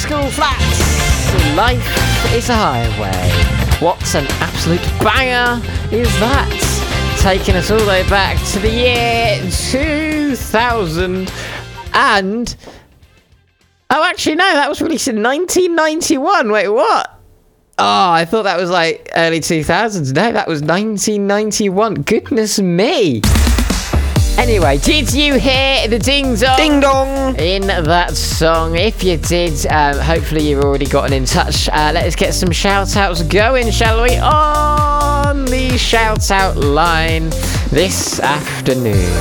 School Flats. Life is a highway. What an absolute banger is that? Taking us all the way back to the year 2000 and... Oh, actually, no, that was released in 1991. Wait, what? Oh, I thought that was like early 2000s. No, that was 1991. Goodness me. Anyway, did you hear the ding-dong? Ding-dong! In that song? If you did, hopefully you've already gotten in touch. Let's get some shout-outs going, shall we? On the shout-out line this afternoon.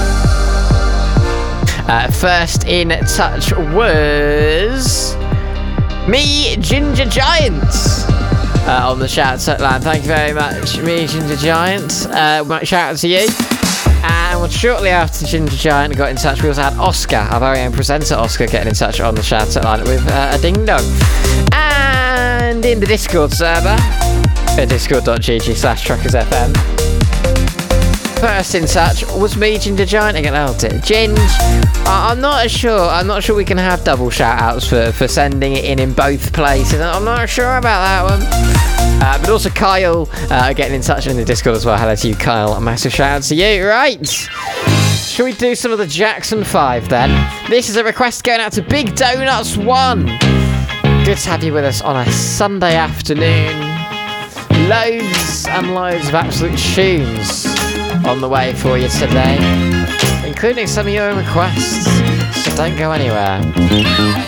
First in touch was... Me, Ginger Giant. On the shout-out line. Thank you very much, Me, Ginger Giant. Shout out to you. And shortly after Ginger Giant got in touch, we also had Oscar, our very own presenter Oscar, getting in touch on the shout-out line with a ding-dong. And in the Discord server, discord.gg/truckersfm, first in touch was me, Ginger Giant, again. Oh dear, Ginge. I'm not sure we can have double shout-outs for sending it in both places. I'm not sure about that one. But also Kyle getting in touch in the Discord as well. Hello to you, Kyle. A massive shout out to you. Right. Shall we do some of the Jackson 5 then? This is a request going out to Big Donuts 1. Good to have you with us on a Sunday afternoon. Loads and loads of absolute tunes on the way for you today, including some of your requests. So don't go anywhere.